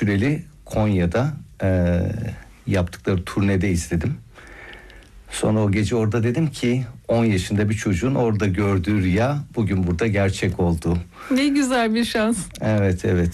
Şüreli Konya'da yaptıkları turnede izledim. Sonra o gece orada dedim ki 10 yaşında bir çocuğun orada gördüğü rüya bugün burada gerçek oldu. Ne güzel bir şans. Evet, evet.